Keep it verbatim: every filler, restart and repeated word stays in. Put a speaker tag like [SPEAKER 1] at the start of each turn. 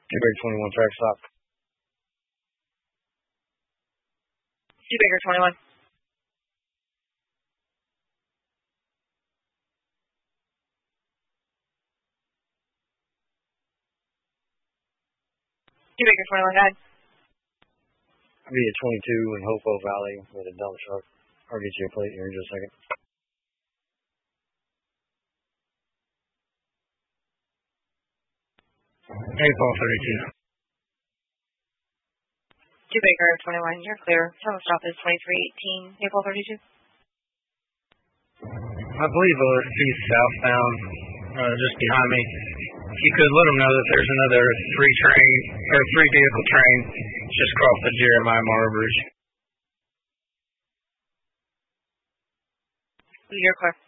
[SPEAKER 1] Two Baker twenty-one, track stop.
[SPEAKER 2] Two Baker twenty-one. Two Baker twenty-one, go ahead.
[SPEAKER 1] I'll be at twenty-two in Hopewell Valley with a dump truck. I'll get you a plate here in just a second.
[SPEAKER 3] April thirty-two.
[SPEAKER 2] Two Baker twenty-one, you're clear. Total stop is twenty-three eighteen, April thirty-two.
[SPEAKER 3] I believe uh, it's east southbound, uh, just behind me. If you could let them know that there's another three train or three vehicle train just across the Jeremiah Morrow Bridge.
[SPEAKER 2] You're clear.